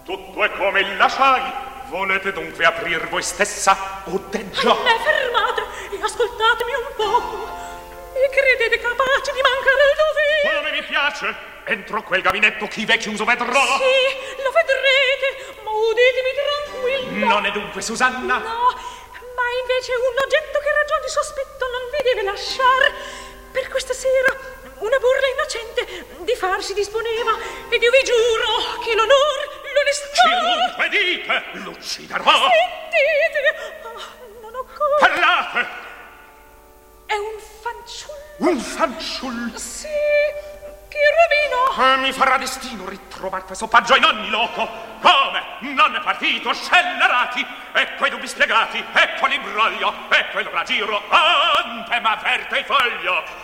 Tutto è come il lasciai. Volete dunque aprir voi stessa o deggio? Me fermate e ascoltatemi un poco. E credete capace di mancare il dovere? Come vi piace? Entro quel gabinetto chi v'è chiuso vedrò. Sì, lo vedrete, ma uditemi tranquilla. Non è dunque Susanna? No, ma invece un oggetto che ragion di sospetto non vi deve lasciare. Per questa sera una burla innocente di farsi disponeva, ed io vi giuro che l'onor, l'onestà... Chiunque dite, l'ucciderò. Sentite, non occorre. Parlate. È un fanciullo. Un fanciullo? Sì, che rovino. Mi farà destino ritrovar questo paggio in ogni loco. Come? Non è partito, scellerati. Ecco i dubbi spiegati, ecco l'imbroglio, ecco il raggiro. Ante m'avverte il foglio.